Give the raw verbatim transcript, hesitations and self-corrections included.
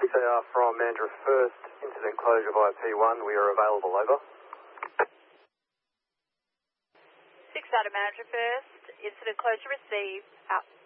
six A R from Mandurah First, incident closure via P one, we are available, over. six out of Mandurah First, incident closure received, out.